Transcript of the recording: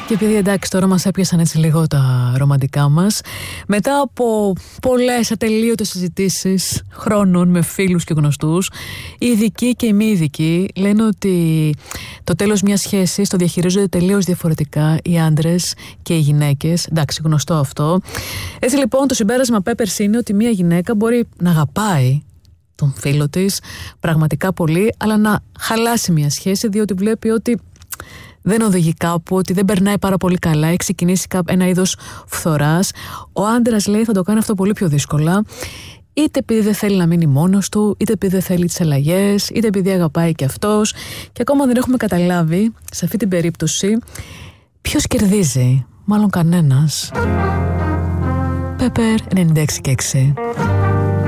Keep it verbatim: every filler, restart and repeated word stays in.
Και επειδή εντάξει τώρα μας έπιασαν έτσι λίγο τα ρομαντικά μας, μετά από πολλές ατελείωτες συζητήσεις χρόνων με φίλους και γνωστούς, οι ειδικοί και οι μη ειδικοί λένε ότι το τέλος μιας σχέσης το διαχειρίζονται τελείως διαφορετικά οι άντρες και οι γυναίκες. Εντάξει, γνωστό αυτό. Έτσι λοιπόν το συμπέρασμα Πέπερς είναι ότι μια γυναίκα μπορεί να αγαπάει τον φίλο της πραγματικά πολύ, αλλά να χαλάσει μια σχέση διότι βλέπει ότι δεν οδηγεί κάπου, ότι δεν περνάει πάρα πολύ καλά, έχει ξεκινήσει ένα είδος φθοράς. Ο άντρας λέει θα το κάνει αυτό πολύ πιο δύσκολα, είτε επειδή δεν θέλει να μείνει μόνος του, είτε επειδή δεν θέλει τις αλλαγές, είτε επειδή αγαπάει και αυτός. Και ακόμα δεν έχουμε καταλάβει σε αυτή την περίπτωση ποιος κερδίζει. Μάλλον κανένας. Πέπερ ενενήντα έξι και έξι.